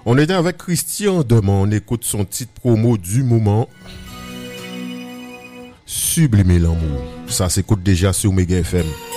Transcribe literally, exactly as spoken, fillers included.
On était avec Christian Demain, on écoute son titre promo du moment. Sublimer l'amour. Ça s'écoute déjà sur Mega F M.